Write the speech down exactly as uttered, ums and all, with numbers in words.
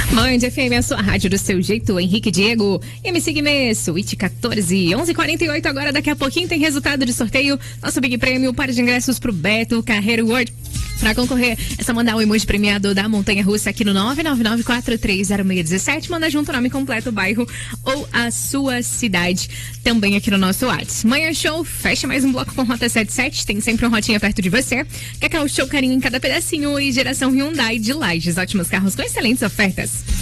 Band F M, a sua rádio do seu jeito, Henrique Diego. M C Guimê, Suíte quatorze, onze e quarenta e oito. Agora, daqui a pouquinho, tem resultado de sorteio. Nosso Big Prêmio, par de ingressos pro Beto Carreiro World. Pra concorrer, é só mandar o emoji premiado da Montanha Russa aqui no nove nove nove quatro três zero seis um sete. Manda junto o nome completo, o bairro ou a sua cidade. Também aqui no nosso WhatsApp. Manhã Show, fecha mais um bloco com Rota setenta e sete. Tem sempre um rotinha perto de você. Cacau Show, carinho em cada pedacinho. E geração Hyundai de Lages. Ótimos carros com excelentes ofertas.